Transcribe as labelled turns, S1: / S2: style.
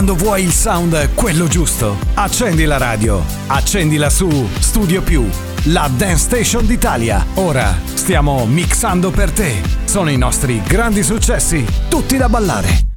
S1: Quando vuoi il sound quello giusto, accendi la radio, accendila su Studio Più, la Dance Station d'Italia. Ora stiamo mixando per te. Sono i nostri grandi successi, tutti da ballare.